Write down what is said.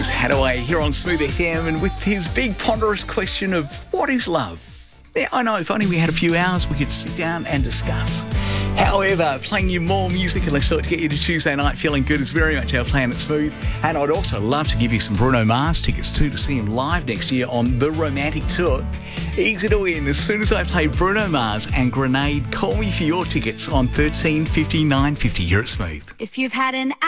Here's Hadaway here on Smooth FM, and with his big ponderous question of what is love? Yeah, I know, if only we had a few hours we could sit down and discuss. However, playing you more music and less to get you to Tuesday night feeling good is very much our plan at Smooth. And I'd also love to give you some Bruno Mars tickets too to see him live next year on The Romantic Tour. Easy to win as soon as I play Bruno Mars and Grenade. Call me for your tickets on 13 50 950 here at Smooth. If you've had an